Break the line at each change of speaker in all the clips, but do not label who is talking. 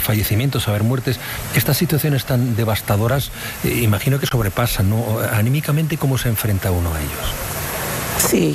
fallecimientos, a ver muertes. Estas situaciones tan devastadoras, imagino que sobrepasan, ¿no? Anímicamente, ¿cómo se enfrenta uno a ellos?
Sí,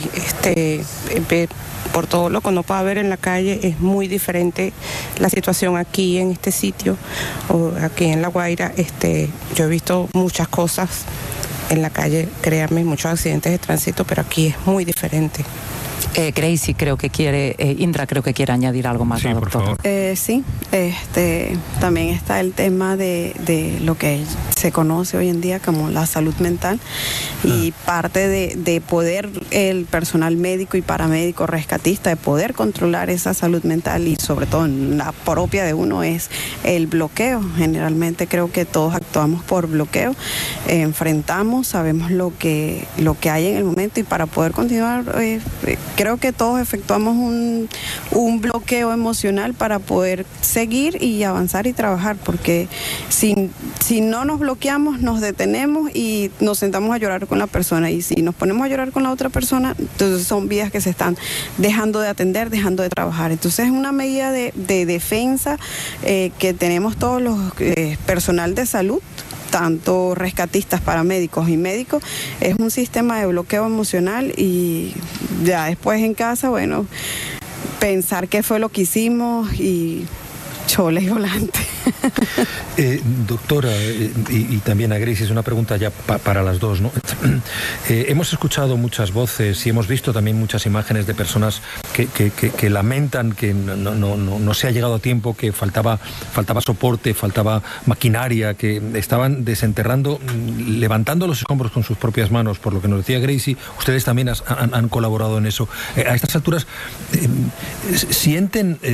por todo lo que uno puede ver en la calle, es muy diferente la situación aquí en este sitio, o aquí en La Guaira. Yo he visto muchas cosas en la calle, créanme, muchos accidentes de tránsito, pero aquí es muy diferente.
Gracie Indra creo que quiere añadir algo más,
sí,
doctora.
por favor.
Sí, también está el tema de lo que se conoce hoy en día como la salud mental, y parte de poder el personal médico y paramédico rescatista, de poder controlar esa salud mental, y sobre todo la propia de uno, es el bloqueo. Generalmente creo que todos actuamos por bloqueo, enfrentamos, sabemos lo que hay en el momento, y para poder continuar, creo que todos efectuamos un bloqueo emocional para poder seguir y avanzar y trabajar, porque si no nos bloqueamos, nos detenemos y nos sentamos a llorar con la persona, y si nos ponemos a llorar con la otra persona, entonces son vidas que se están dejando de atender, dejando de trabajar. Entonces es una medida de defensa que tenemos todos los personal de salud, tanto rescatistas, paramédicos y médicos. Es un sistema de bloqueo emocional, y ya después en casa, bueno, pensar qué fue lo que hicimos y chole y volante.
Doctora, y también a Gracie, es una pregunta ya para las dos, ¿no? Hemos escuchado muchas voces y hemos visto también muchas imágenes de personas que lamentan que no se ha llegado a tiempo, que faltaba soporte, faltaba maquinaria, que estaban desenterrando, levantando los escombros con sus propias manos, por lo que nos decía Gracie. Ustedes también han colaborado en eso. A estas alturas, sienten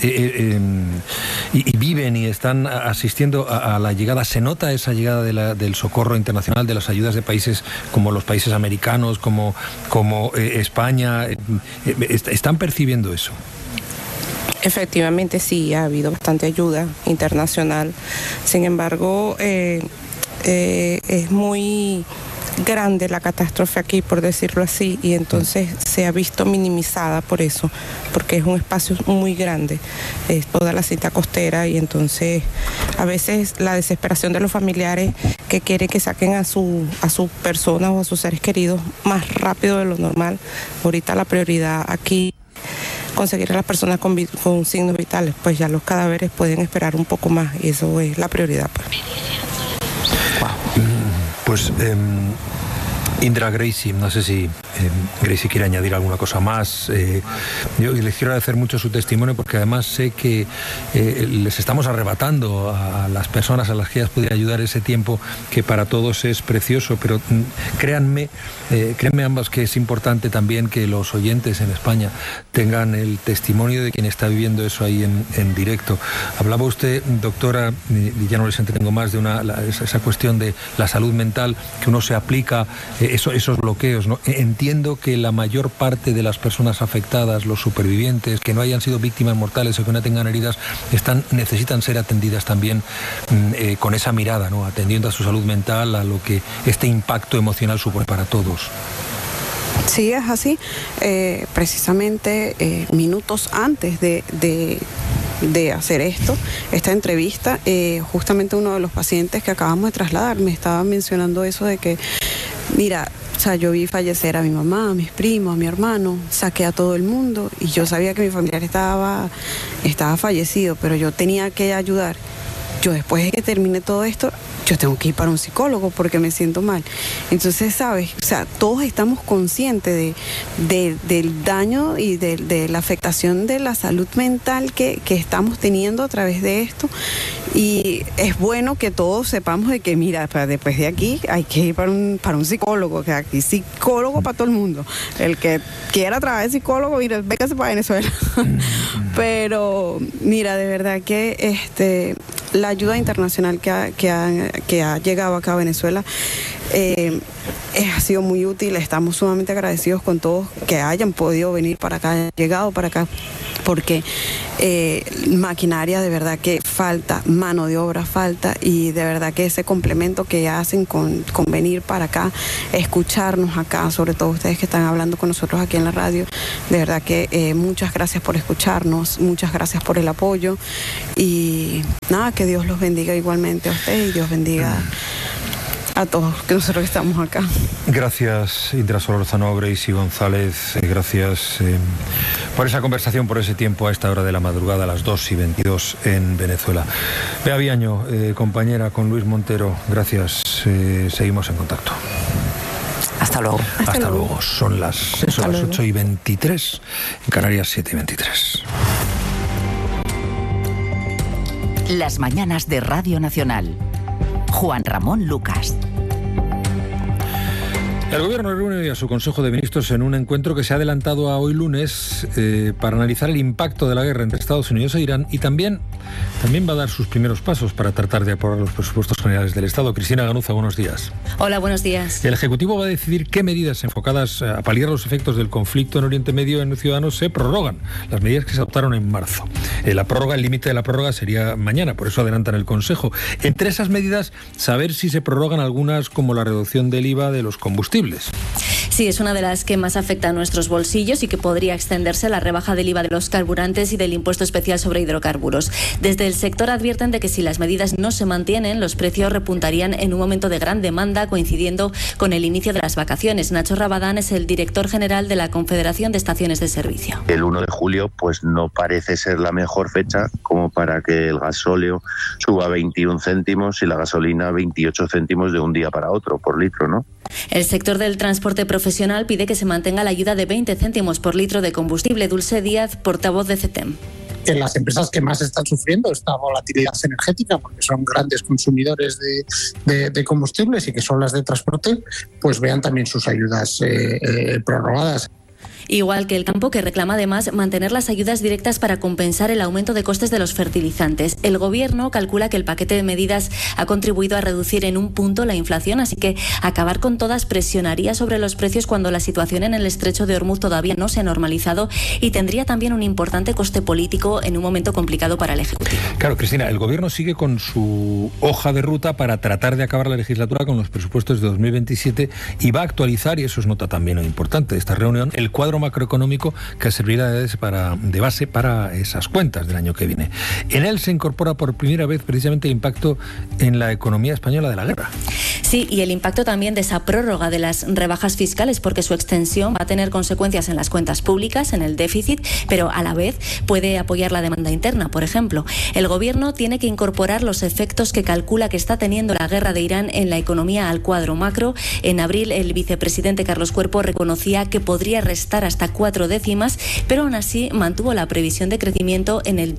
y viven y están asistiendo a la llegada, se nota esa llegada del socorro internacional, de las ayudas de países como los países americanos, como España. ¿Están percibiendo eso?
Efectivamente sí, ha habido bastante ayuda internacional. Sin embargo, es muy grande la catástrofe aquí, por decirlo así, y entonces se ha visto minimizada por eso, porque es un espacio muy grande, es toda la cinta costera, y entonces a veces la desesperación de los familiares que quieren que saquen a sus personas o a sus seres queridos más rápido de lo normal. Ahorita la prioridad aquí, conseguir a las personas con signos vitales, pues ya los cadáveres pueden esperar un poco más, y eso es la prioridad, pues.
Pues Indra, Gracie, no sé si Gracie quiere añadir alguna cosa más. Yo les quiero agradecer mucho su testimonio, porque además sé que les estamos arrebatando a las personas a las que ellas pudieran ayudar ese tiempo que para todos es precioso, pero créanme ambas que es importante también que los oyentes en España tengan el testimonio de quien está viviendo eso ahí en directo. Hablaba usted, doctora, y ya no les entretengo más, de esa cuestión de la salud mental, que uno se aplica esos bloqueos, ¿no? Entiendo que la mayor parte de las personas afectadas, los supervivientes, que no hayan sido víctimas mortales o que no tengan heridas, necesitan ser atendidas también con esa mirada, ¿no? Atendiendo a su salud mental, a lo que este impacto emocional supone para todos.
Sí, es así. Precisamente minutos antes de hacer esta entrevista, justamente uno de los pacientes que acabamos de trasladar me estaba mencionando eso de que, mira, o sea, yo vi fallecer a mi mamá, a mis primos, a mi hermano, saqué a todo el mundo, y yo sabía que mi familiar estaba fallecido, pero yo tenía que ayudar. Yo, después de que termine todo esto, yo tengo que ir para un psicólogo porque me siento mal. Entonces, ¿sabes? O sea, todos estamos conscientes del daño y de la afectación de la salud mental que estamos teniendo a través de esto. Y es bueno que todos sepamos de que, mira, después de aquí hay que ir para un psicólogo, que aquí psicólogo para todo el mundo. El que quiera trabajar de psicólogo, mira, véngase para Venezuela. Pero, mira, de verdad que la ayuda internacional que ha llegado acá a Venezuela ha sido muy útil. Estamos sumamente agradecidos con todos que hayan podido venir para acá, llegado para acá, porque maquinaria de verdad que falta mano de obra, falta, y de verdad que ese complemento que hacen con venir para acá, escucharnos acá, sobre todo ustedes que están hablando con nosotros aquí en la radio, de verdad que muchas gracias por escucharnos, muchas gracias por el apoyo, y nada, que Dios los bendiga igualmente a ustedes y Dios bendiga a todos que nosotros estamos acá.
Gracias, Indra Solórzano, Gracie González, gracias por esa conversación, por ese tiempo a esta hora de la madrugada, a las 2:22 en Venezuela. Bea Viaño, compañera con Luis Montero, gracias, seguimos en contacto.
Hasta luego.
Hasta luego. Son las 8:23, en Canarias 7:23.
Las mañanas de Radio Nacional. Juan Ramón Lucas.
El Gobierno reúne hoy a su Consejo de Ministros en un encuentro que se ha adelantado a hoy lunes para analizar el impacto de la guerra entre Estados Unidos e Irán, y también va a dar sus primeros pasos para tratar de aprobar los presupuestos generales del Estado. Cristina Ganuza, buenos días.
Hola, buenos días.
El Ejecutivo va a decidir qué medidas enfocadas a paliar los efectos del conflicto en Oriente Medio en los ciudadanos se prorrogan. Las medidas que se adoptaron en marzo. El límite de la prórroga sería mañana, por eso adelantan el Consejo. Entre esas medidas, saber si se prorrogan algunas como la reducción del IVA de los combustibles.
Sí, es una de las que más afecta a nuestros bolsillos y que podría extenderse a la rebaja del IVA de los carburantes y del impuesto especial sobre hidrocarburos. Desde el sector advierten de que si las medidas no se mantienen, los precios repuntarían en un momento de gran demanda, coincidiendo con el inicio de las vacaciones. Nacho Rabadán es el director general de la Confederación de Estaciones de Servicio.
El 1 de julio pues no parece ser la mejor fecha como para que el gasóleo suba 21 céntimos y la gasolina 28 céntimos de un día para otro por litro, ¿no?
El sector del transporte profesional pide que se mantenga la ayuda de 20 céntimos por litro de combustible. Dulce Díaz, portavoz de CETEM.
En las empresas que más están sufriendo esta volatilidad energética, porque son grandes consumidores de combustibles y que son las de transporte, pues vean también sus ayudas prorrogadas.
Igual que el campo, que reclama además mantener las ayudas directas para compensar el aumento de costes de los fertilizantes. El Gobierno calcula que el paquete de medidas ha contribuido a reducir en un punto la inflación, así que acabar con todas presionaría sobre los precios cuando la situación en el estrecho de Hormuz todavía no se ha normalizado, y tendría también un importante coste político en un momento complicado para el Ejecutivo.
Claro, Cristina, el Gobierno sigue con su hoja de ruta para tratar de acabar la legislatura con los presupuestos de 2027 y va a actualizar, y eso es nota también importante de esta reunión, el cuadro macroeconómico que servirá de base para esas cuentas del año que viene. En él se incorpora por primera vez precisamente el impacto en la economía española de la guerra.
Sí, y el impacto también de esa prórroga de las rebajas fiscales, porque su extensión va a tener consecuencias en las cuentas públicas, en el déficit, pero a la vez puede apoyar la demanda interna, por ejemplo. El Gobierno tiene que incorporar los efectos que calcula que está teniendo la guerra de Irán en la economía al cuadro macro. En abril, el vicepresidente Carlos Cuerpo reconocía que podría restar hasta 4 décimas, pero aún así mantuvo la previsión de crecimiento en el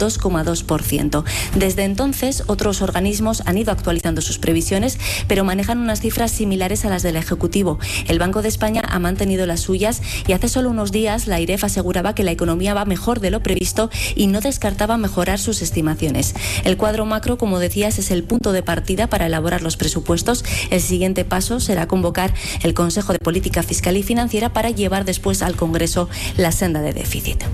2,2%. Desde entonces, otros organismos han ido actualizando sus previsiones, pero manejan unas cifras similares a las del Ejecutivo. El Banco de España ha mantenido las suyas, y hace solo unos días la AIREF aseguraba que la economía va mejor de lo previsto y no descartaba mejorar sus estimaciones. El cuadro macro, como decías, es el punto de partida para elaborar los presupuestos. El siguiente paso será convocar el Consejo de Política Fiscal y Financiera para llevar después al Congreso la senda de déficit.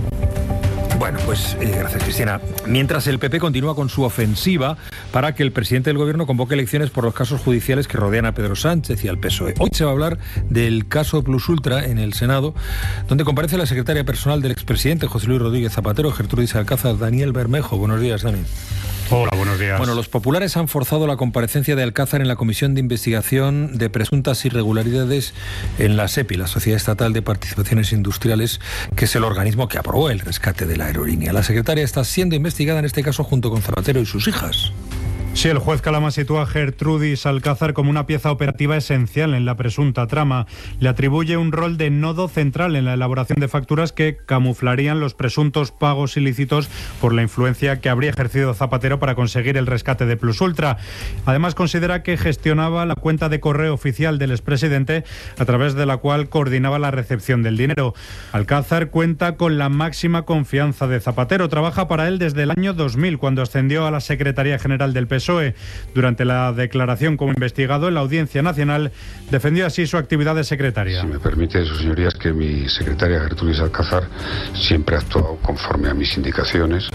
Bueno, pues gracias, Cristina. Mientras el PP continúa con su ofensiva para que el presidente del Gobierno convoque elecciones por los casos judiciales que rodean a Pedro Sánchez y al PSOE. Hoy se va a hablar del caso Plus Ultra en el Senado, donde comparece la secretaria personal del expresidente José Luis Rodríguez Zapatero, Gertrudis Alcázar. Daniel Bermejo, buenos días, Dani.
Hola, buenos días.
Bueno, los populares han forzado la comparecencia de Alcázar en la Comisión de Investigación de presuntas irregularidades en la SEPI, la Sociedad Estatal de Participaciones Industriales, que es el organismo que aprobó el rescate de la aerolínea. La secretaria está siendo investigada en este caso junto con Zapatero y sus hijas.
Sí, el juez Calama sitúa a Gertrudis Alcázar como una pieza operativa esencial en la presunta trama. Le atribuye un rol de nodo central en la elaboración de facturas que camuflarían los presuntos pagos ilícitos por la influencia que habría ejercido Zapatero para conseguir el rescate de Plus Ultra. Además, considera que gestionaba la cuenta de correo oficial del expresidente, a través de la cual coordinaba la recepción del dinero. Alcázar cuenta con la máxima confianza de Zapatero. Trabaja para él desde el año 2000, cuando ascendió a la Secretaría General del PSOE PSOE. Durante la declaración como investigado en la Audiencia Nacional, defendió así su actividad de secretaria.
Si me permite, sus señorías, que mi secretaria Gertrudis Alcázar siempre ha actuado conforme a mis indicaciones.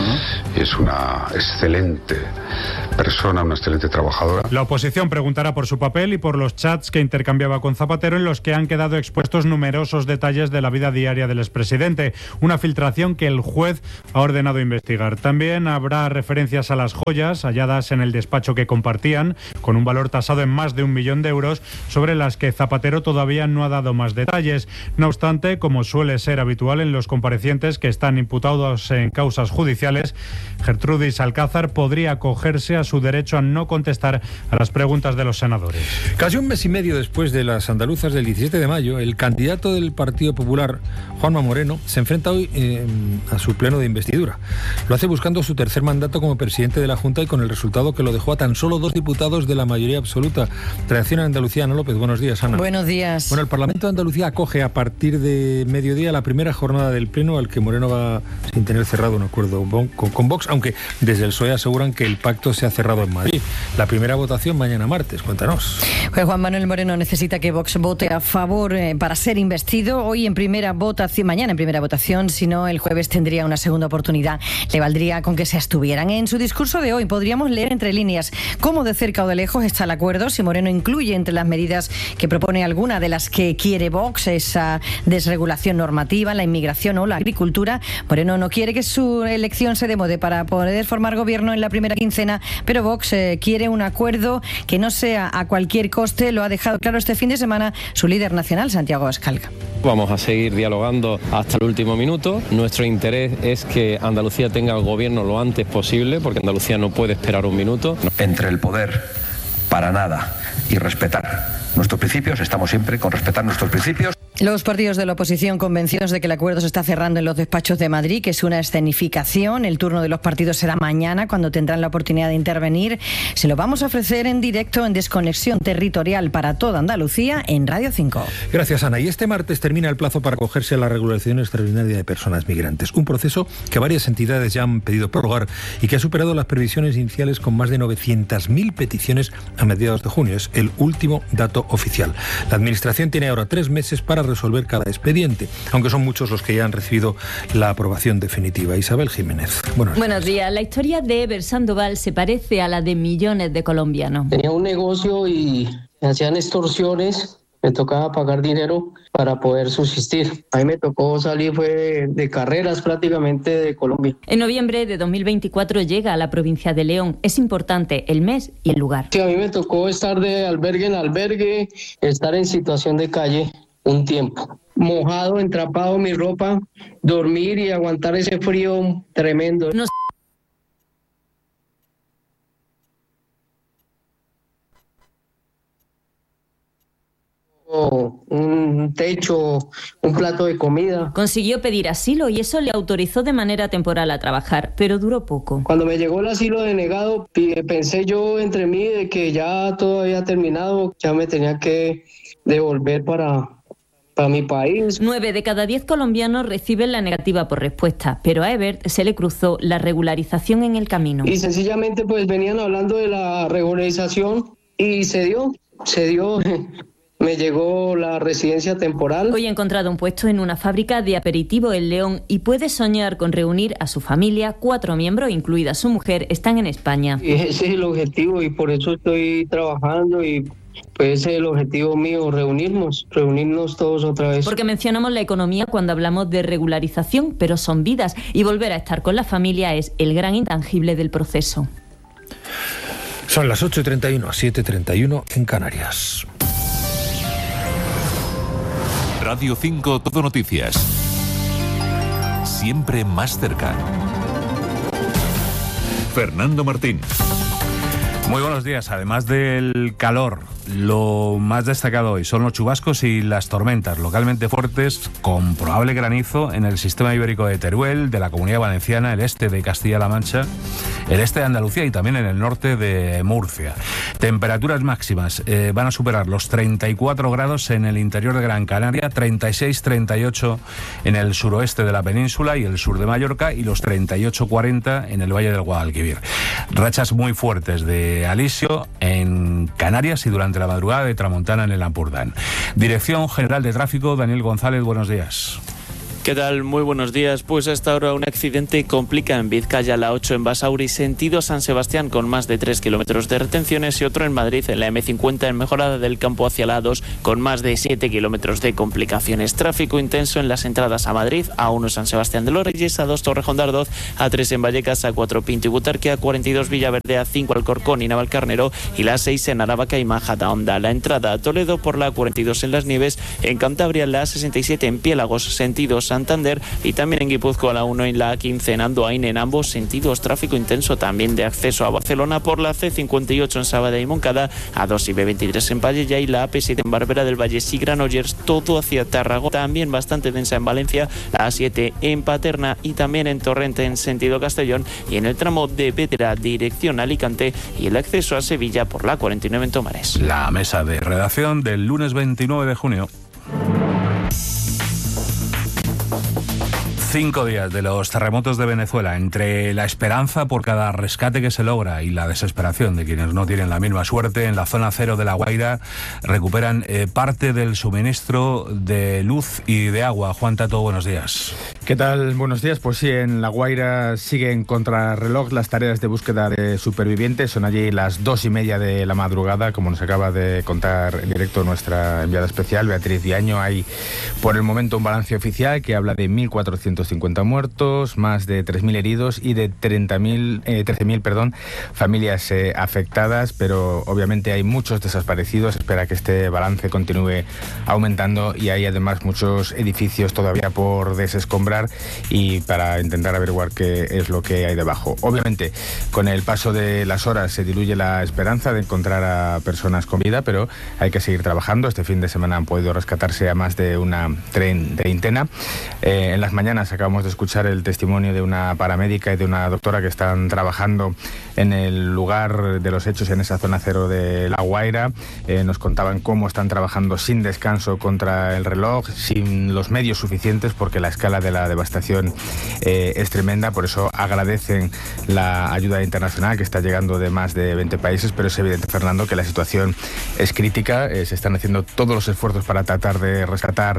Es una excelente persona, una excelente trabajadora.
La oposición preguntará por su papel y por los chats que intercambiaba con Zapatero, en los que han quedado expuestos numerosos detalles de la vida diaria del expresidente, una filtración que el juez ha ordenado investigar. También habrá referencias a las joyas halladas en el despacho que compartían, con un valor tasado en más de 1 millón de euros, sobre las que Zapatero todavía no ha dado más detalles. No obstante, como suele ser habitual en los comparecientes que están imputados en causas judiciales, Gertrudis Alcázar podría acogerse a su derecho a no contestar a las preguntas de los senadores.
Casi un mes y medio después de las andaluzas del 17 de mayo, el candidato del Partido Popular, Juanma Moreno, se enfrenta hoy a su pleno de investidura. Lo hace buscando su tercer mandato como presidente de la Junta y con el resultado que lo dejó a tan solo 2 diputados de la mayoría absoluta. Reacción a Andalucía, Ana López. Buenos días, Ana.
Buenos días.
Bueno, el Parlamento de Andalucía acoge a partir de mediodía la primera jornada del pleno, al que Moreno va sin tener cerrado un acuerdo con Vox, aunque desde el PSOE aseguran que el pacto se ha cerrado en Madrid. La primera votación mañana martes. Cuéntanos.
Pues Juan Manuel Moreno necesita que Vox vote a favor para ser investido. Hoy en primera votación, mañana en primera votación, si no el jueves tendría una segunda oportunidad. Le valdría con que se abstuvieran. En su discurso de hoy podríamos leer entre líneas cómo de cerca o de lejos está el acuerdo. Si Moreno incluye entre las medidas que propone alguna de las que quiere Vox, esa desregulación normativa, la inmigración o la agricultura. Moreno no quiere que su elección se demode para poder formar gobierno en la primera quincena, pero Vox quiere un acuerdo que no sea a cualquier coste. Lo ha dejado claro este fin de semana su líder nacional, Santiago Abascal.
Vamos a seguir dialogando hasta el último minuto. Nuestro interés es que Andalucía tenga el gobierno lo antes posible, porque Andalucía no puede esperar un minuto.
Entre el poder, para nada, y respetar nuestros principios, estamos siempre con respetar nuestros principios.
Los partidos de la oposición convencidos de que el acuerdo se está cerrando en los despachos de Madrid, que es una escenificación. El turno de los partidos será mañana, cuando tendrán la oportunidad de intervenir. Se lo vamos a ofrecer en directo en Desconexión Territorial para toda Andalucía en Radio 5.
Gracias, Ana. Y este martes termina el plazo para acogerse a la regulación extraordinaria de personas migrantes. Un proceso que varias entidades ya han pedido prorrogar y que ha superado las previsiones iniciales con más de 900.000 peticiones a mediados de junio. Es el último dato oficial. La Administración tiene ahora 3 meses para resolver cada expediente, aunque son muchos los que ya han recibido la aprobación definitiva. Isabel Jiménez.
Buenos días. La historia de Eber Sandoval se parece a la de millones de colombianos.
Tenía un negocio y me hacían extorsiones. Me tocaba pagar dinero para poder subsistir. A mí me tocó salir de carreras prácticamente de Colombia.
En noviembre de 2024 llega a la provincia de León. Es importante el mes y el lugar.
Sí, a mí me tocó estar de albergue en albergue, estar en situación de calle un tiempo. Mojado, entrapado mi ropa, dormir y aguantar ese frío tremendo. Un techo, un plato de comida.
Consiguió pedir asilo y eso le autorizó de manera temporal a trabajar, pero duró poco.
Cuando me llegó el asilo denegado, pensé yo entre mí de que ya todo había terminado, ya me tenía que devolver para mi país.
9 de cada 10 colombianos reciben la negativa por respuesta, pero a Ebert se le cruzó la regularización en el camino.
Y sencillamente pues venían hablando de la regularización y se dio. Me llegó la residencia temporal.
Hoy ha encontrado un puesto en una fábrica de aperitivo en León y puede soñar con reunir a su familia. 4 miembros, incluida su mujer, están en España.
Y ese es el objetivo y por eso estoy trabajando y pues ese es el objetivo mío, reunirnos todos otra vez.
Porque mencionamos la economía cuando hablamos de regularización, pero son vidas y volver a estar con la familia es el gran intangible del proceso.
Son las 8:31, 7:31 en Canarias.
Radio 5 Todo Noticias. Siempre más cerca. Fernando Martín.
Muy buenos días. Además del calor, lo más destacado hoy son los chubascos y las tormentas localmente fuertes con probable granizo en el sistema ibérico de Teruel, de la Comunidad Valenciana, el este de Castilla-La Mancha, el este de Andalucía y también en el norte de Murcia. Temperaturas máximas van a superar los 34 grados en el interior de Gran Canaria, 36, 38 en el suroeste de la península y el sur de Mallorca, y los 38, 40 en el Valle del Guadalquivir. Rachas muy fuertes de alisio en Canarias y durante la madrugada de tramontana en el Ampurdán. Dirección General de Tráfico, Daniel González, buenos días.
¿Qué tal? Muy buenos días. Pues hasta ahora un accidente complica en Vizcaya la 8 en Basauri, sentido San Sebastián, con más de 3 kilómetros de retenciones, y otro en Madrid en la M50 en Mejorada del Campo hacia la 2 con más de 7 kilómetros de complicaciones. Tráfico intenso en las entradas a Madrid, A1 San Sebastián de los Reyes, A2 Torrejón de Ardoz, A3 en Vallecas, A4 Pinto y Butarque, A42 Villaverde, A5 Alcorcón y Navalcarnero y la 6 en Aravaca y Majadahonda. La entrada a Toledo por la A42 en Las Nieves, en Cantabria la A67 en Piélagos, sentido Santander, y también en Guipúzcoa la 1 y la A15 en Andoain, en ambos sentidos tráfico intenso también de acceso a Barcelona por la C58 en Sabadell y Moncada, A2 y B23 en Pallejà y la AP7 en Barberà del Vallès y Granollers, todo hacia Tarragona, también bastante densa en Valencia, la A7 en Paterna y también en Torrente en sentido Castellón, y en el tramo de Bétera dirección Alicante, y el acceso a Sevilla por la 49 en Tomares.
La mesa de redacción del lunes 29 de junio. 5 días de los terremotos de Venezuela, entre la esperanza por cada rescate que se logra y la desesperación de quienes no tienen la misma suerte. En la zona cero de La Guaira recuperan parte del suministro de luz y de agua. Juan Tato, buenos días.
¿Qué tal? Buenos días. Pues sí, en La Guaira siguen contrarreloj las tareas de búsqueda de supervivientes. Son allí las 2:30 de la madrugada, como nos acaba de contar en directo nuestra enviada especial, Beatriz Diaño. Hay por el momento un balance oficial que habla de 1.450 muertos, más de 3.000 heridos y de 13.000 familias afectadas, pero obviamente hay muchos desaparecidos. Se espera que este balance continúe aumentando, y hay además muchos edificios todavía por desescombrar y para intentar averiguar qué es lo que hay debajo. Obviamente, con el paso de las horas se diluye la esperanza de encontrar a personas con vida, pero hay que seguir trabajando. Este fin de semana han podido rescatarse a más de una treintena. En las mañanas acabamos de escuchar el testimonio de una paramédica y de una doctora que están trabajando en el lugar de los hechos, en esa zona cero de La Guaira. Nos contaban cómo están trabajando sin descanso contra el reloj, sin los medios suficientes, porque la escala de la devastación es tremenda. Por eso agradecen la ayuda internacional que está llegando de más de 20 países, pero es evidente, Fernando, que la situación es crítica. Se están haciendo todos los esfuerzos para tratar de rescatar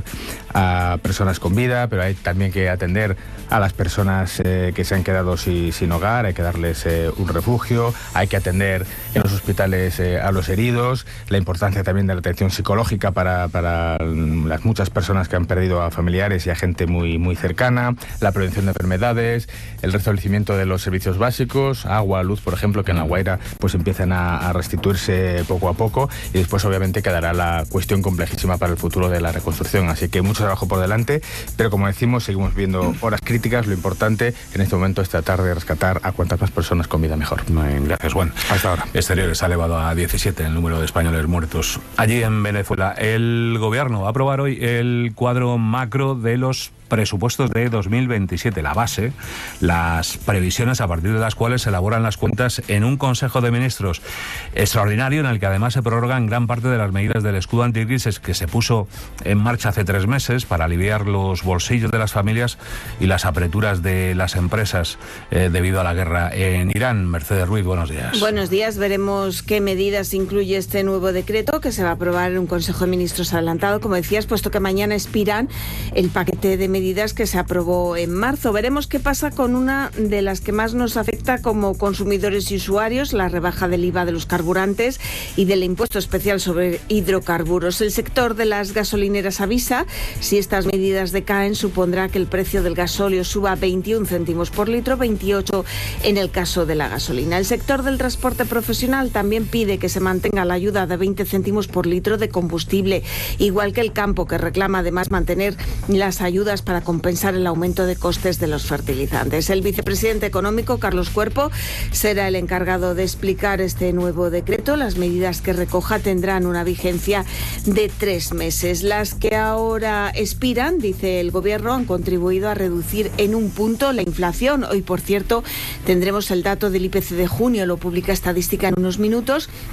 a personas con vida, pero hay también que atender a las personas que se han quedado sin hogar. Hay que darles un refugio, hay que atender en los hospitales a los heridos, la importancia también de la atención psicológica para las muchas personas que han perdido a familiares y a gente muy, muy cercana, la prevención de enfermedades, el restablecimiento de los servicios básicos, agua, luz, por ejemplo, que en La Guaira pues empiezan a restituirse poco a poco, y después obviamente quedará la cuestión complejísima para el futuro de la reconstrucción. Así que mucho trabajo por delante, pero como decimos, seguimos viendo horas críticas. Lo importante en este momento es tratar de rescatar a cuantas más personas con vida mejor.
Gracias, Juan.
Hasta ahora.
Exteriores ha elevado a 17 el número de españoles muertos allí en Venezuela. El gobierno va a aprobar hoy el cuadro macro de los presupuestos de 2027, la base, las previsiones a partir de las cuales se elaboran las cuentas en un Consejo de Ministros extraordinario, en el que además se prorrogan gran parte de las medidas del escudo anticrisis que se puso en marcha hace 3 meses para aliviar los bolsillos de las familias y las apreturas de las empresas debido a la guerra en Irán. Mercedes Ruiz, buenos días.
Buenos días. Veremos qué medidas incluye este nuevo decreto que se va a aprobar en un Consejo de Ministros adelantado, como decías, puesto que mañana expiran el paquete de medidas que se aprobó en marzo. Veremos qué pasa con una de las que más nos afecta como consumidores y usuarios, la rebaja del IVA de los carburantes y del impuesto especial sobre hidrocarburos. El sector de las gasolineras avisa: si estas medidas decaen, supondrá que el precio del gasóleo suba 21 céntimos por litro, 28 en el caso de la gasolina. El sector del transporte profesional también pide que se mantenga la ayuda de 20 céntimos por litro de combustible, igual que el campo, que reclama además mantener las ayudas para compensar el aumento de costes de los fertilizantes. El vicepresidente económico, Carlos Cuerpo, será el encargado de explicar este nuevo decreto. Las medidas que recoja tendrán una vigencia de 3 meses. Las que ahora expiran, dice el Gobierno, han contribuido a reducir en un punto la inflación. Hoy, por cierto, tendremos el dato del IPC de junio, lo publica Estadística en unos minutos.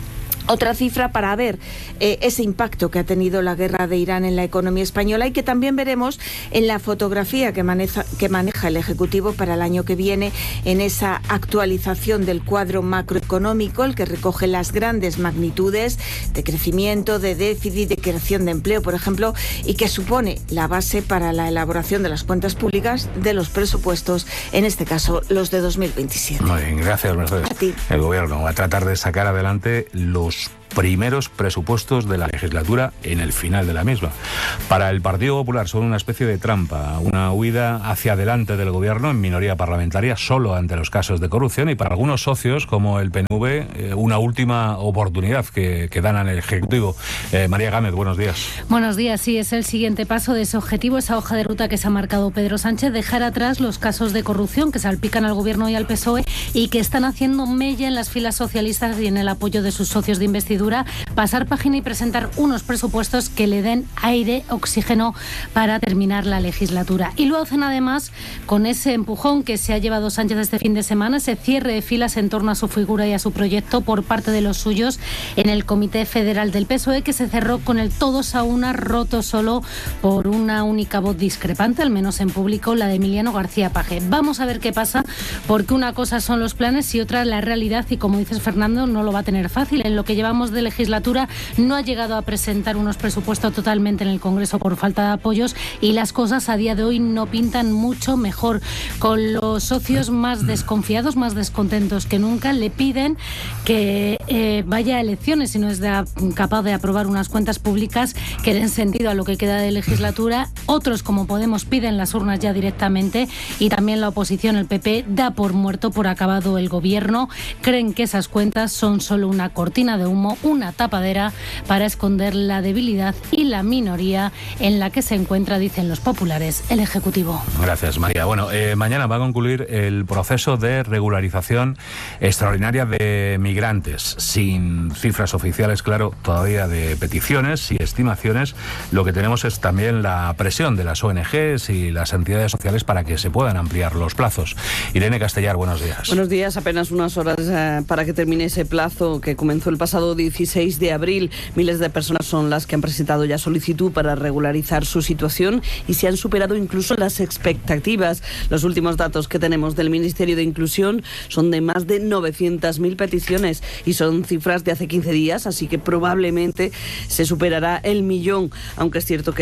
Otra cifra para ver ese impacto que ha tenido la guerra de Irán en la economía española y que también veremos en la fotografía que maneja el Ejecutivo para el año que viene, en esa actualización del cuadro macroeconómico, el que recoge las grandes magnitudes de crecimiento, de déficit, de creación de empleo, por ejemplo, y que supone la base para la elaboración de las cuentas públicas, de los presupuestos, en este caso los de 2027.
Muy bien, gracias, Mercedes.
A ti.
El Gobierno va a tratar de sacar adelante los primeros presupuestos de la legislatura en el final de la misma. Para el Partido Popular son una especie de trampa, una huida hacia adelante del Gobierno en minoría parlamentaria solo ante los casos de corrupción, y para algunos socios como el PNV una última oportunidad que dan al Ejecutivo. María Gámez, buenos días.
Buenos días, sí, es el siguiente paso de ese objetivo, esa hoja de ruta que se ha marcado Pedro Sánchez, dejar atrás los casos de corrupción que salpican al Gobierno y al PSOE y que están haciendo mella en las filas socialistas y en el apoyo de sus socios de investidura, pasar página y presentar unos presupuestos que le den aire, oxígeno para terminar la legislatura. Y lo hacen además con ese empujón que se ha llevado Sánchez este fin de semana, ese cierre de filas en torno a su figura y a su proyecto por parte de los suyos en el Comité Federal del PSOE, que se cerró con el todos a una, roto solo por una única voz discrepante, al menos en público, la de Emiliano García Paje. Vamos a ver qué pasa, porque una cosa son los planes y otra la realidad, y como dices, Fernando, no lo va a tener fácil. En lo que llevamos de legislatura no ha llegado a presentar unos presupuestos totalmente en el Congreso por falta de apoyos, y las cosas a día de hoy no pintan mucho mejor, con los socios más desconfiados, más descontentos que nunca. Le piden que vaya a elecciones y no es capaz de aprobar unas cuentas públicas que den sentido a lo que queda de legislatura. Otros, como Podemos, piden las urnas ya directamente, y también la oposición, el PP, da por muerto, por acabado el Gobierno. Creen que esas cuentas son solo una cortina de humo, una tapadera para esconder la debilidad y la minoría en la que se encuentra, dicen los populares, el Ejecutivo.
Gracias, María. Bueno, mañana va a concluir el proceso de regularización extraordinaria de migrantes, sin cifras oficiales, claro, todavía de peticiones y estimaciones. Lo que tenemos es también la presión de las ONGs y las entidades sociales para que se puedan ampliar los plazos. Irene Castellar, buenos días.
Buenos días. Apenas unas horas para que termine ese plazo que comenzó el pasado 16 de abril. Miles de personas son las que han presentado ya solicitud para regularizar su situación y se han superado incluso las expectativas. Los últimos datos que tenemos del Ministerio de Inclusión son de más de 900.000 peticiones y son cifras de hace 15 días, así que probablemente se superará el 1.000.000, aunque es cierto que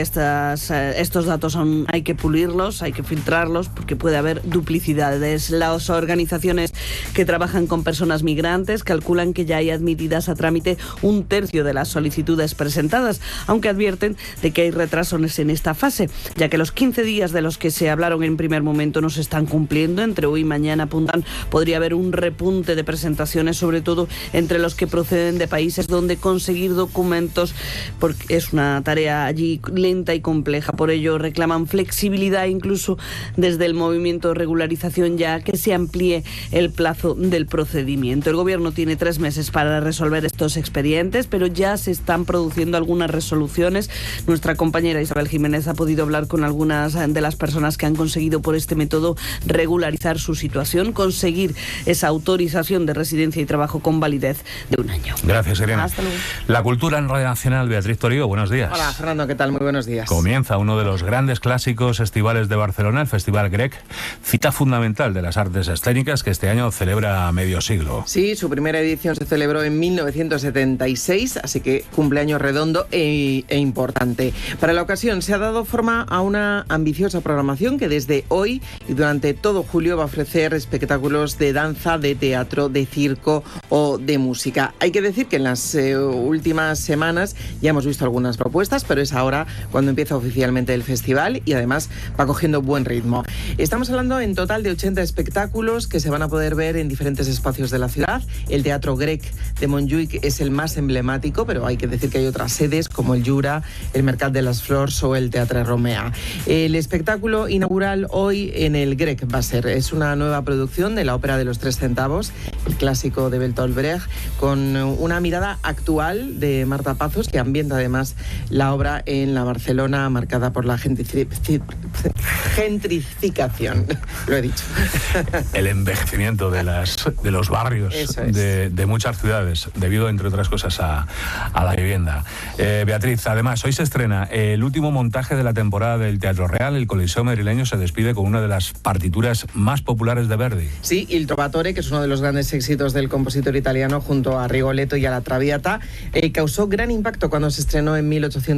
estos datos aún hay que pulirlos, hay que filtrarlos, porque puede haber duplicidades. Las organizaciones que trabajan con personas migrantes calculan que ya hay admitidas a trámite un tercio de las solicitudes presentadas, aunque advierten de que hay retrasos en esta fase, ya que los 15 días de los que se hablaron en primer momento no se están cumpliendo. Entre hoy y mañana, apuntan, podría haber un repunte de presentaciones, sobre todo entre los que proceden de países donde conseguir documentos porque es una tarea allí lenta y compleja. Por ello reclaman flexibilidad, incluso desde el movimiento de regularización, ya que se amplíe el plazo del procedimiento. El Gobierno tiene 3 meses para resolver estos expedientes, pero ya se están produciendo algunas resoluciones. Nuestra compañera Isabel Jiménez ha podido hablar con algunas de las personas que han conseguido por este método regularizar su situación, conseguir esa autorización de residencia y trabajo con validez de 1 año.
Gracias, Irene.
Hasta luego.
La cultura en Radio Nacional, Beatriz Torío, buenos días.
Hola, Fernando, ¿qué tal? Muy buenos días.
Comienza uno de los grandes clásicos estivales de Barcelona, el Festival Grec, cita fundamental de las artes escénicas que este año celebra medio siglo.
Sí, su primera edición se celebró en 1976, así que cumpleaños redondo e importante. Para la ocasión se ha dado forma a una ambiciosa programación que desde hoy y durante todo julio va a ofrecer espectáculos de danza, de teatro, de circo o de música. Hay que decir que en las últimas semanas ya hemos visto algunas propuestas, pero es ahora cuando empieza oficialmente el festival y además va cogiendo buen ritmo. Estamos hablando en total de 80 espectáculos que se van a poder ver en diferentes espacios de la ciudad. El Teatro Grec de Montjuïc es el más emblemático, pero hay que decir que hay otras sedes como el Jura, el Mercat de las Flors o el Teatre Romea. El espectáculo inaugural hoy en el Grec es una nueva producción de la ópera de los 3 centavos, el clásico de Bertolt Brecht, con una mirada actual de Marta Pazos, que ambienta además la obra en la Barcelona marcada por la gentrificación. Lo he dicho.
El envejecimiento de los barrios de muchas ciudades, debido entre otras cosas, a la vivienda. Beatriz, además, hoy se estrena el último montaje de la temporada del Teatro Real. El Coliseo madrileño se despide con una de las partituras más populares de Verdi.
Sí, Il Trovatore, que es uno de los grandes éxitos del compositor italiano junto a Rigoletto y a la Traviata, causó gran impacto cuando se estrenó en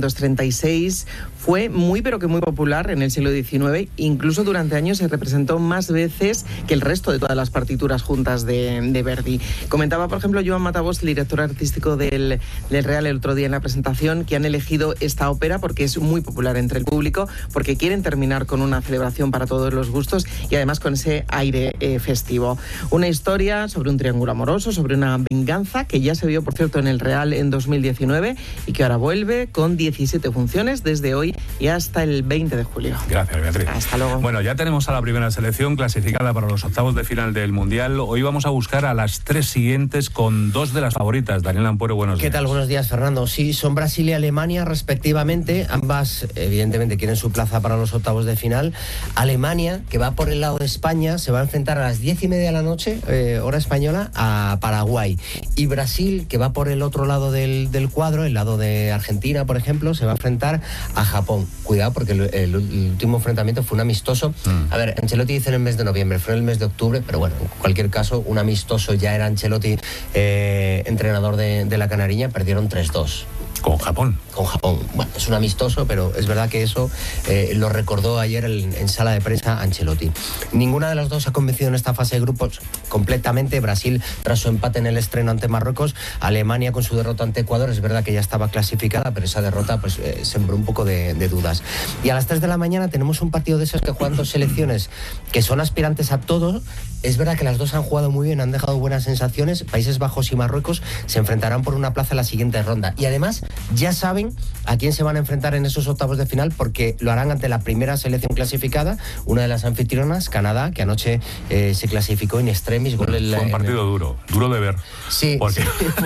1836. Fue muy pero que muy popular en el siglo XIX. Incluso durante años se representó más veces que el resto de todas las partituras juntas de Verdi. Comentaba, por ejemplo, Joan Matabos, el director artístico del Real, el otro día en la presentación, que han elegido esta ópera porque es muy popular entre el público, porque quieren terminar con una celebración para todos los gustos y además con ese aire festivo. Una historia sobre un triángulo amoroso, sobre una venganza que ya se vio, por cierto, en el Real en 2019 y que ahora vuelve con 17 funciones desde hoy y hasta el 20 de julio.
Gracias, Beatriz.
Hasta luego.
Bueno, ya tenemos a la primera selección clasificada para los octavos de final del Mundial. Hoy vamos a buscar a las tres siguientes con dos de las favoritas. Daniel Ampuero, buenos días.
¿Qué tal? Buenos días, Fernando. Sí, son Brasil y Alemania respectivamente. Ambas, evidentemente, quieren su plaza para los octavos de final. Alemania, que va por el lado de España, se va a enfrentar a las 10:30 de la noche, hora española, a Paraguay. Y Brasil, que va por el otro lado del cuadro, el lado de Argentina, por ejemplo, se va a enfrentar a Japón. Cuidado, porque el último enfrentamiento fue un amistoso. A ver, Ancelotti dice en el mes de noviembre, fue en el mes de octubre, pero bueno, en cualquier caso, un amistoso. Ya era Ancelotti entrenador de la Canariña, perdieron 3-2.
¿Con Japón?
Con Japón. Bueno, es un amistoso, pero es verdad que eso lo recordó ayer en sala de prensa Ancelotti. Ninguna de las dos ha convencido en esta fase de grupos completamente. Brasil, tras su empate en el estreno ante Marruecos, Alemania con su derrota ante Ecuador, es verdad que ya estaba clasificada, pero esa derrota pues sembró un poco de dudas. Y a las 3 de la mañana tenemos un partido de esos que juegan dos selecciones que son aspirantes a todo. Es verdad que las dos han jugado muy bien, han dejado buenas sensaciones. Países Bajos y Marruecos se enfrentarán por una plaza en la siguiente ronda. Y además ya saben a quién se van a enfrentar en esos octavos de final, porque lo harán ante la primera selección clasificada, una de las anfitrionas, Canadá, que anoche se clasificó in extremis.
Fue un partido duro de ver.
Sí,
porque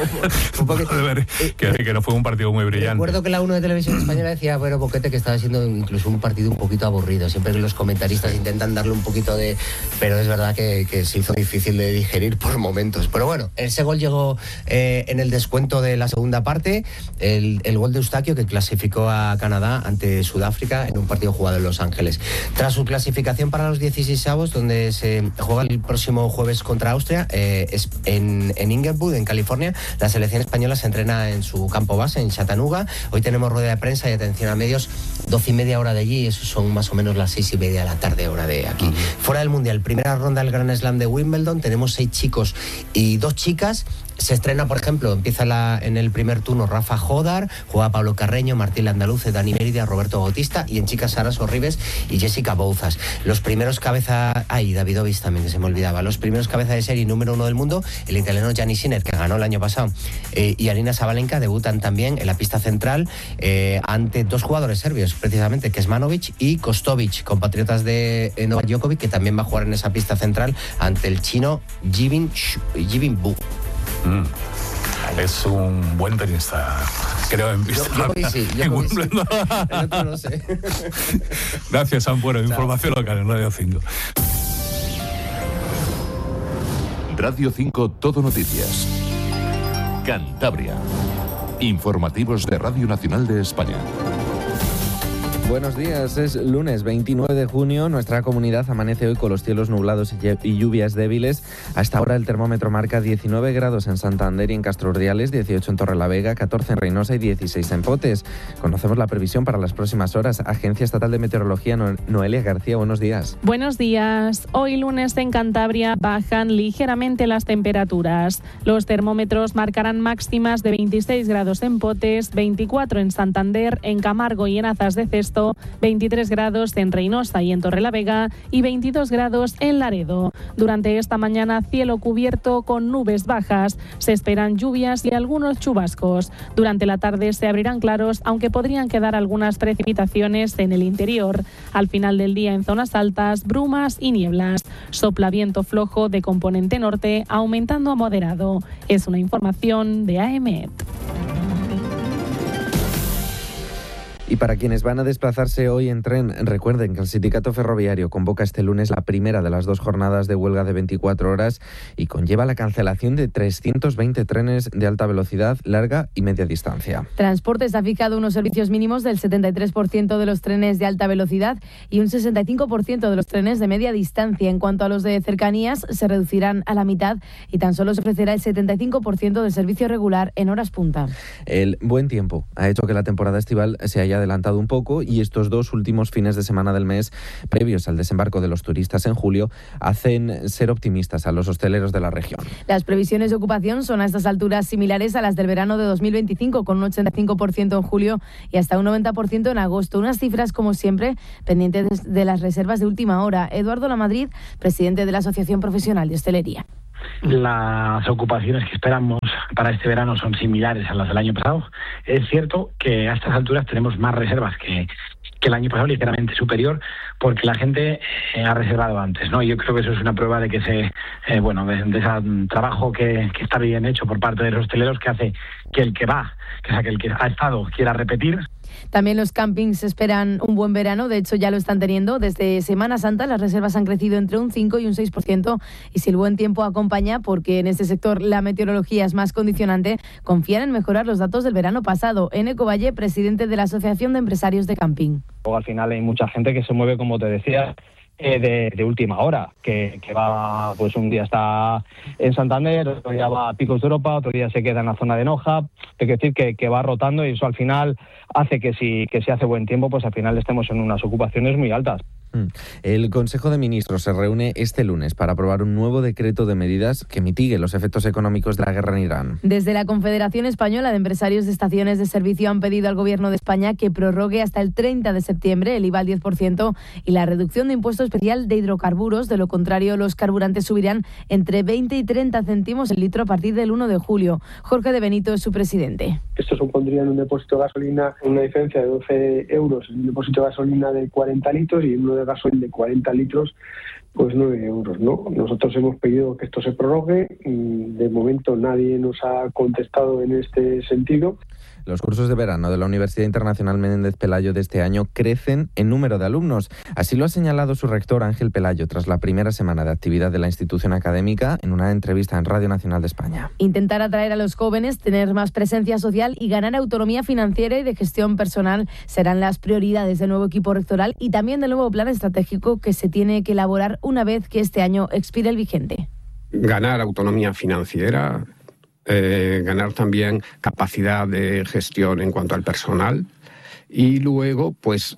sí.
Duro de ver que no fue un partido muy brillante.
Recuerdo que la 1 de Televisión Española decía, bueno, Boquete, que estaba siendo incluso un partido un poquito aburrido. Siempre que los comentaristas intentan darle un poquito de... Pero es verdad que se hizo difícil de digerir por momentos. Pero bueno, ese gol llegó en el descuento de la segunda parte, el gol de Eustaquio, que clasificó a Canadá ante Sudáfrica en un partido jugado en Los Ángeles. Tras su clasificación para los 16avos, donde se juega el próximo jueves contra Austria, en Inglewood, en California, la selección española se entrena en su campo base, en Chattanooga. Hoy tenemos rueda de prensa y atención a medios, 12:30 hora de allí, eso son más o menos las 6:30 de la tarde hora de aquí. Fuera del Mundial, primera ronda del Grand Slam de Wimbledon, tenemos 6 chicos y 2 chicas. Se estrena, por ejemplo, empieza en el primer turno Rafa Jodar, juega Pablo Carreño, Martín Landaluce, Dani Mérida, Roberto Bautista, y en chicas Sara Sorribes y Jessica Bouzas. Los primeros Davidovich también, que se me olvidaba. Los primeros cabeza de serie número 1 del mundo, el italiano Gianni Sinner, que ganó el año pasado, y Arina Sabalenka debutan también en la pista central ante 2 jugadores serbios, precisamente, Kesmanovic y Kostovic, compatriotas de Novak Djokovic, que también va a jugar en esa pista central ante el chino Jibin Bu.
Es un buen tenista, creo, en pista.
Yo sí. El otro no sé.
Gracias, Ampuero. Información local en Radio 5.
Radio 5 Todo Noticias. Cantabria. Informativos de Radio Nacional de España.
Buenos días, es lunes 29 de junio. Nuestra comunidad amanece hoy con los cielos nublados y lluvias débiles. A esta hora el termómetro marca 19 grados en Santander y en Castro Urdiales, 18 en Torrelavega, 14 en Reynosa y 16 en Potes. Conocemos la previsión para las próximas horas. Agencia Estatal de Meteorología, Noelia García, buenos días.
Buenos días. Hoy lunes en Cantabria bajan ligeramente las temperaturas. Los termómetros marcarán máximas de 26 grados en Potes, 24 en Santander, en Camargo y en Azas de Cesto, 23 grados en Reynosa y en Torrelavega y 22 grados en Laredo. Durante esta mañana, cielo cubierto con nubes bajas. Se esperan lluvias y algunos chubascos. Durante la tarde se abrirán claros, aunque podrían quedar algunas precipitaciones en el interior. Al final del día, en zonas altas, brumas y nieblas. Sopla viento flojo de componente norte, aumentando a moderado. Es una información de AEMET.
Y para quienes van a desplazarse hoy en tren, recuerden que el sindicato ferroviario convoca este lunes la primera de las 2 jornadas de huelga de 24 horas y conlleva la cancelación de 320 trenes de alta velocidad, larga y media distancia.
Transportes ha fijado unos servicios mínimos del 73% de los trenes de alta velocidad y un 65% de los trenes de media distancia. En cuanto a los de cercanías, se reducirán a la mitad y tan solo se ofrecerá el 75% del servicio regular en horas punta.
El buen tiempo ha hecho que la temporada estival se haya adelantado un poco y estos 2 últimos fines de semana del mes, previos al desembarco de los turistas en julio, hacen ser optimistas a los hosteleros de la región.
Las previsiones de ocupación son a estas alturas similares a las del verano de 2025, con un 85% en julio y hasta un 90% en agosto. Unas cifras, como siempre, pendientes de las reservas de última hora. Eduardo Lamadrid, presidente de la Asociación Profesional de Hostelería.
Las ocupaciones que esperamos para este verano son similares a las del año pasado. Es cierto que a estas alturas tenemos más reservas que el año pasado, ligeramente superior, porque la gente ha reservado antes, ¿no? Y yo creo que eso es una prueba de que de ese trabajo que está bien hecho por parte de los hosteleros, que hace que el que va, que el que ha estado, quiera repetir.
También los campings esperan un buen verano, de hecho ya lo están teniendo. Desde Semana Santa las reservas han crecido entre un 5 y un 6% y si el buen tiempo acompaña, porque en este sector la meteorología es más condicionante, confían en mejorar los datos del verano pasado. Eneco Valle, presidente de la Asociación de Empresarios de Camping.
Al final hay mucha gente que se mueve, como te decía, de última hora, que va, pues un día está en Santander, otro día va a Picos de Europa, otro día se queda en la zona de Noja. Hay que decir que va rotando y eso al final hace que si hace buen tiempo, pues al final estemos en unas ocupaciones muy altas.
El Consejo de Ministros se reúne este lunes para aprobar un nuevo decreto de medidas que mitigue los efectos económicos de la guerra en Irán.
Desde la Confederación Española de Empresarios de Estaciones de Servicio han pedido al Gobierno de España que prorrogue hasta el 30 de septiembre el IVA al 10% y la reducción de impuesto especial de hidrocarburos. De lo contrario, los carburantes subirán entre 20 y 30 céntimos el litro a partir del 1 de julio. Jorge de Benito es su presidente.
Esto supondría en un depósito de gasolina una diferencia de 12 euros, en un depósito de gasolina de 40 litros y en uno de gasoil de 40 litros, pues 9 euros, ¿no? Nosotros hemos pedido que esto se prorrogue y de momento nadie nos ha contestado en este sentido.
Los cursos de verano de la Universidad Internacional Menéndez Pelayo de este año crecen en número de alumnos. Así lo ha señalado su rector Ángel Pelayo tras la primera semana de actividad de la institución académica en una entrevista en Radio Nacional de España.
Intentar atraer a los jóvenes, tener más presencia social y ganar autonomía financiera y de gestión personal serán las prioridades del nuevo equipo rectoral y también del nuevo plan estratégico que se tiene que elaborar una vez que este año expire el vigente.
Ganar autonomía financiera, ganar también capacidad de gestión en cuanto al personal y luego pues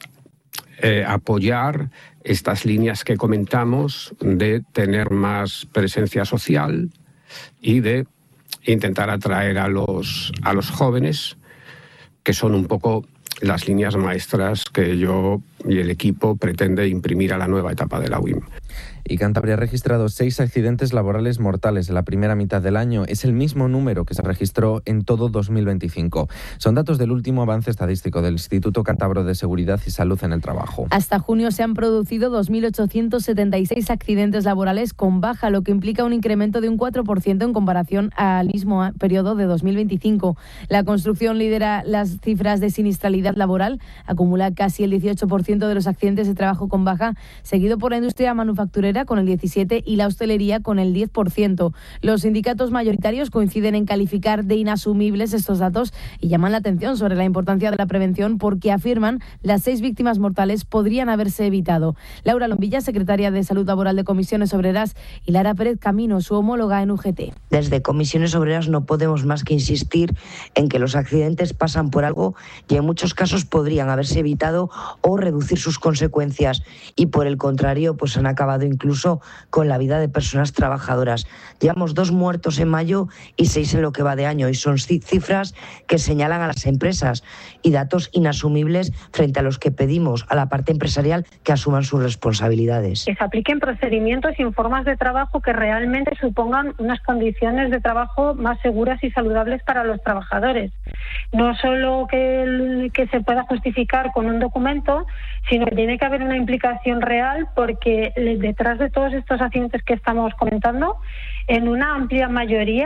apoyar estas líneas que comentamos de tener más presencia social y de intentar atraer a los jóvenes, que son un poco las líneas maestras que yo y el equipo pretende imprimir a la nueva etapa de la UIM.
Y Cantabria ha registrado 6 accidentes laborales mortales en la primera mitad del año. Es el mismo número que se registró en todo 2025. Son datos del último avance estadístico del Instituto Cántabro de Seguridad y Salud en el Trabajo.
Hasta junio se han producido 2.876 accidentes laborales con baja, lo que implica un incremento de un 4% en comparación al mismo periodo de 2025. La construcción lidera las cifras de siniestralidad laboral, acumula casi el 18% de los accidentes de trabajo con baja, seguido por la industria manufacturera con el 17% y la hostelería con el 10%. Los sindicatos mayoritarios coinciden en calificar de inasumibles estos datos y llaman la atención sobre la importancia de la prevención porque afirman las 6 víctimas mortales podrían haberse evitado. Laura Lombilla, secretaria de Salud Laboral de Comisiones Obreras, y Lara Pérez Camino, su homóloga en UGT.
Desde Comisiones Obreras no podemos más que insistir en que los accidentes pasan por algo y en muchos casos podrían haberse evitado o reducir sus consecuencias y por el contrario pues han acabado incluso con la vida de personas trabajadoras. Llevamos 2 muertos en mayo y 6 en lo que va de año y son cifras que señalan a las empresas y datos inasumibles frente a los que pedimos a la parte empresarial que asuman sus responsabilidades.
Que se apliquen procedimientos y formas de trabajo que realmente supongan unas condiciones de trabajo más seguras y saludables para los trabajadores. No solo que se pueda justificar con un documento, sino que tiene que haber una implicación real porque detrás de todos estos accidentes que estamos comentando, en una amplia mayoría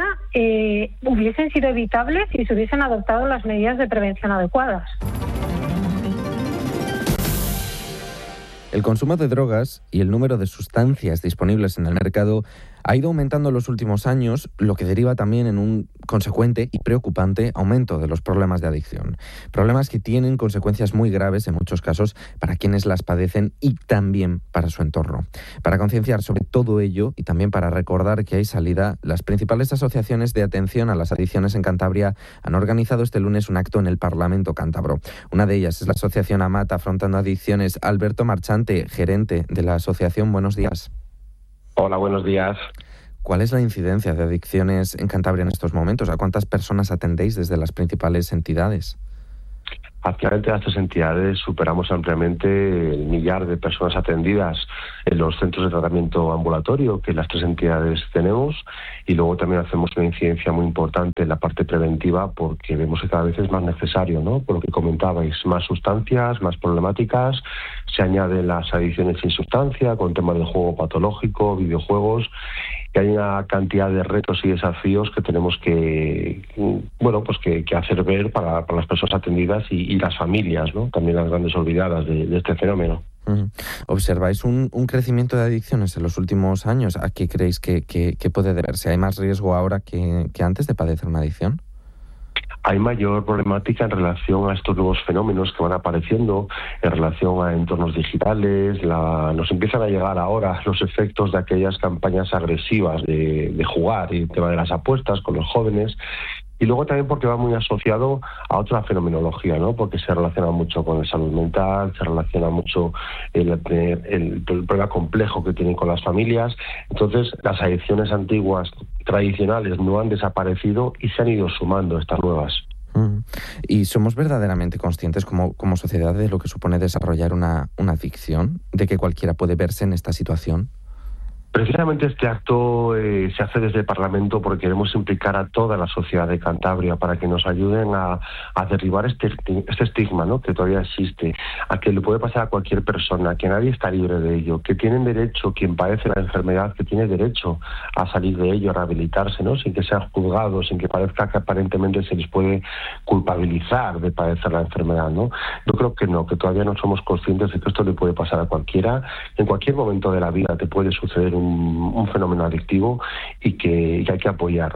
hubiesen sido evitables si se hubiesen adoptado las medidas de prevención adecuadas.
El consumo de drogas y el número de sustancias disponibles en el mercado ha ido aumentando en los últimos años, lo que deriva también en un consecuente y preocupante aumento de los problemas de adicción. Problemas que tienen consecuencias muy graves en muchos casos para quienes las padecen y también para su entorno. Para concienciar sobre todo ello y también para recordar que hay salida, las principales asociaciones de atención a las adicciones en Cantabria han organizado este lunes un acto en el Parlamento cántabro. Una de ellas es la asociación AMAT Afrontando Adicciones. Alberto Marchante, gerente de la asociación, buenos días.
Hola, buenos días.
¿Cuál es la incidencia de adicciones en Cantabria en estos momentos? ¿A cuántas personas atendéis desde las principales entidades?
Actualmente las 3 entidades superamos ampliamente el 1.000.000 de personas atendidas en los centros de tratamiento ambulatorio que las 3 entidades tenemos, y luego también hacemos una incidencia muy importante en la parte preventiva porque vemos que cada vez es más necesario, ¿no? Por lo que comentabais, más sustancias, más problemáticas, se añaden las adicciones sin sustancia con temas de juego patológico, videojuegos, que hay una cantidad de retos y desafíos que tenemos que hacer ver para las personas atendidas y las familias, ¿no? También las grandes olvidadas de este fenómeno.
¿Observáis un crecimiento de adicciones en los últimos años? ¿A qué creéis que puede deberse? ¿Hay más riesgo ahora que antes de padecer una adicción?
Hay mayor problemática en relación a estos nuevos fenómenos que van apareciendo, en relación a entornos digitales. Nos empiezan a llegar ahora los efectos de aquellas campañas agresivas de jugar y el tema de las apuestas con los jóvenes. Y luego también porque va muy asociado a otra fenomenología, ¿no? Porque se relaciona mucho con la salud mental, se relaciona mucho el problema complejo que tienen con las familias. Entonces, las adicciones antiguas, tradicionales, no han desaparecido y se han ido sumando estas nuevas.
¿Y somos verdaderamente conscientes como sociedad de lo que supone desarrollar una adicción? ¿De que cualquiera puede verse en esta situación?
Precisamente este acto se hace desde el Parlamento porque queremos implicar a toda la sociedad de Cantabria para que nos ayuden a derribar este estigma, ¿no? Que todavía existe, a que le puede pasar a cualquier persona, que nadie está libre de ello, que tienen derecho, quien padece la enfermedad, que tiene derecho a salir de ello, a rehabilitarse, ¿no? Sin que sean juzgados, sin que parezca que aparentemente se les puede culpabilizar de padecer la enfermedad, ¿no? Yo creo que no, que todavía no somos conscientes de que esto le puede pasar a cualquiera. En cualquier momento de la vida te puede suceder un fenómeno adictivo y que hay que apoyar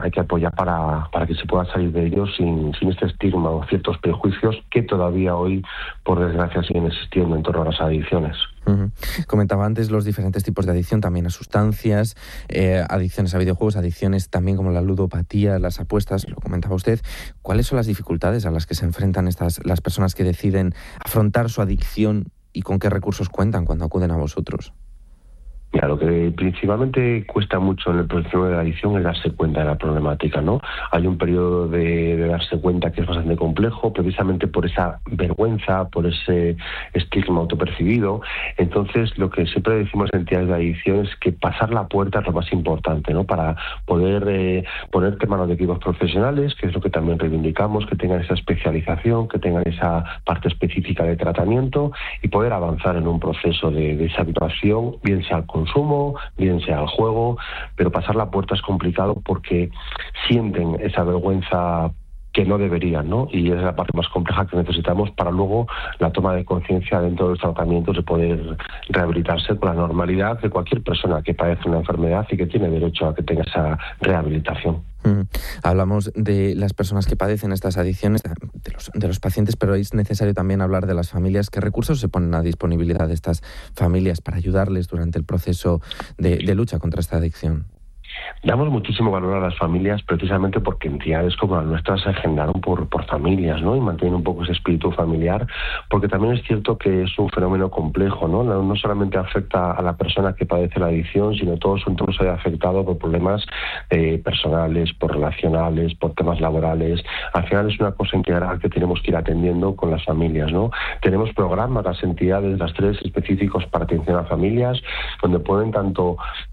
para que se pueda salir de ello sin este estigma o ciertos prejuicios que todavía hoy, por desgracia, siguen existiendo en torno a las adicciones.
Comentaba antes los diferentes tipos de adicción, también a sustancias, adicciones a videojuegos, adicciones también como la ludopatía, las apuestas, lo comentaba usted. ¿Cuáles son las dificultades a las que se enfrentan las personas que deciden afrontar su adicción y con qué recursos cuentan cuando acuden a vosotros?
Mira, lo que principalmente cuesta mucho en el proceso de la adicción es darse cuenta de la problemática, ¿no? Hay un periodo de darse cuenta que es bastante complejo, precisamente por esa vergüenza, por ese estigma autopercibido. Entonces, lo que siempre decimos en entidades de adicción es que pasar la puerta es lo más importante, ¿no? Para poder ponerte en manos de equipos profesionales, que es lo que también reivindicamos, que tengan esa especialización, que tengan esa parte específica de tratamiento y poder avanzar en un proceso de deshabituación, bien sea al consumo, bien sea al juego, pero pasar la puerta es complicado porque sienten esa vergüenza que no deberían, ¿no? Y es la parte más compleja que necesitamos para luego la toma de conciencia dentro de los tratamientos de poder rehabilitarse con la normalidad de cualquier persona que padece una enfermedad y que tiene derecho a que tenga esa rehabilitación.
Hablamos de las personas que padecen estas adicciones, de los pacientes, pero es necesario también hablar de las familias. ¿Qué recursos se ponen a disponibilidad de estas familias para ayudarles durante el proceso de lucha contra esta adicción?
Damos muchísimo valor a las familias precisamente porque entidades como las nuestras se generaron por familias, ¿no? Y mantienen un poco ese espíritu familiar, porque también es cierto que es un fenómeno complejo, ¿no? No solamente afecta a la persona que padece la adicción, sino todo su entorno se ve afectado por problemas personales, por relacionales, por temas laborales. Al final es una cosa integral que tenemos que ir atendiendo con las familias, ¿no? Tenemos programas, las entidades, las 3 específicos para atención a familias, donde pueden tanto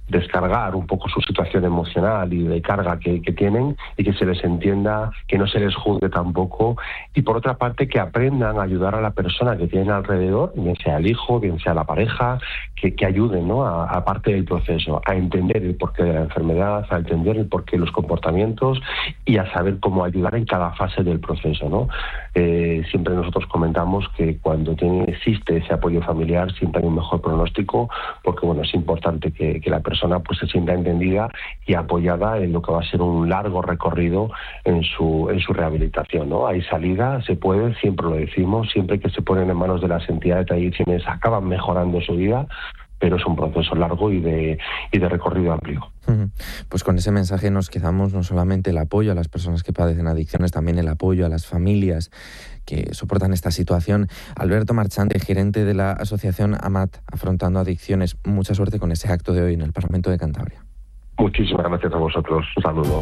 descargar un poco su situación emocional y de carga que tienen, y que se les entienda, que no se les juzgue tampoco, y por otra parte que aprendan a ayudar a la persona que tienen alrededor, bien sea el hijo, bien sea la pareja, que ayuden, ¿no?, a parte del proceso, a entender el porqué de la enfermedad, a entender el porqué de los comportamientos y a saber cómo ayudar en cada fase del proceso, ¿no? Siempre nosotros comentamos que cuando existe ese apoyo familiar siempre hay un mejor pronóstico, porque bueno, es importante que la persona pues se sienta entendida y apoyada en lo que va a ser un largo recorrido en su rehabilitación, ¿no? Hay salida, se puede, siempre lo decimos, siempre que se ponen en manos de las entidades de adicciones acaban mejorando su vida, pero es un proceso largo y de recorrido amplio.
Pues con ese mensaje nos quedamos, no solamente el apoyo a las personas que padecen adicciones, también el apoyo a las familias que soportan esta situación. Alberto Marchante, gerente de la asociación AMAT, Afrontando Adicciones, mucha suerte con ese acto de hoy en el Parlamento de Cantabria.
Muchísimas gracias a vosotros. Un saludo.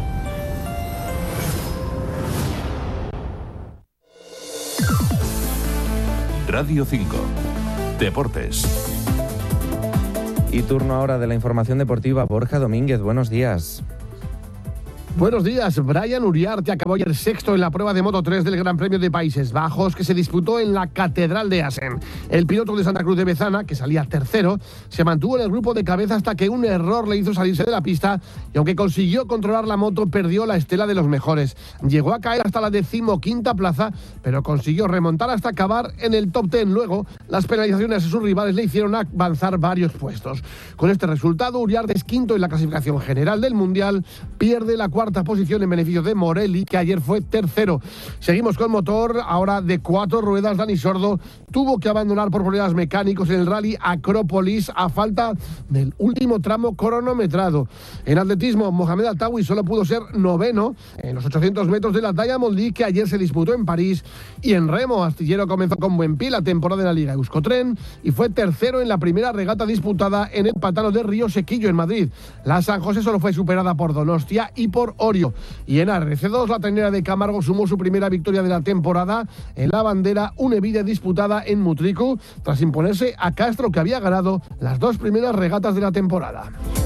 Radio 5. Deportes.
Y turno ahora de la información deportiva. Borja Domínguez, buenos días.
Buenos días. Brian Uriarte acabó ayer sexto en la prueba de Moto 3 del Gran Premio de Países Bajos, que se disputó en la Catedral de Assen. El piloto de Santa Cruz de Bezana, que salía tercero, se mantuvo en el grupo de cabeza hasta que un error le hizo salirse de la pista, y aunque consiguió controlar la moto, perdió la estela de los mejores. Llegó a caer hasta la 15ª plaza, pero consiguió remontar hasta acabar en el top 10. Luego, las penalizaciones a sus rivales le hicieron avanzar varios puestos. Con este resultado, Uriarte es quinto en la clasificación general del Mundial, pierde la cuarta posición en beneficio de Morelli, que ayer fue tercero. Seguimos con motor, ahora de 4 ruedas. Dani Sordo tuvo que abandonar por problemas mecánicos en el Rally Acrópolis a falta del último tramo cronometrado. En atletismo, Mohamed Altawi solo pudo ser noveno en los 800 metros de la Diamond League, que ayer se disputó en París. Y en remo, Astillero comenzó con buen pie la temporada en la Liga Euskotren y fue tercero en la primera regata disputada en el Pantano de Río Sequillo, en Madrid. La San José solo fue superada por Donostia y por Orio. Y en RC2, la trainera de Camargo sumó su primera victoria de la temporada en la bandera Unevide disputada en Mutriku, tras imponerse a Castro, que había ganado las 2 primeras regatas de la temporada.